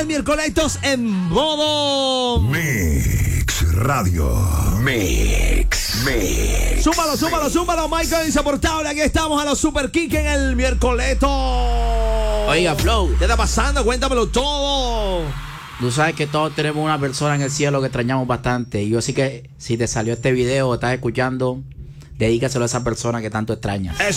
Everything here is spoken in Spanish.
el miércoles en modo Mix Radio. Mix. Súmalo, Michael Insoportable. Aquí estamos a los Super Kick en el miércoles. Oiga, Flow, ¿Qué está pasando? Cuéntamelo todo. tú sabes que todos tenemos una persona en el cielo que extrañamos bastante. Y yo sí que si te salió este video o estás escuchando, dedícaselo a esa persona que tanto extrañas.